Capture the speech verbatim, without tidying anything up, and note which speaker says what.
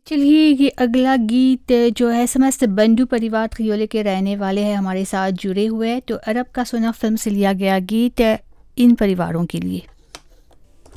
Speaker 1: चलिए ये अगला गीत जो है समस्त बंधु परिवार खियोले के रहने वाले हैं हमारे साथ जुड़े हुए हैं, तो अरब का सोना फिल्म से लिया गया गीत इन परिवारों के लिए।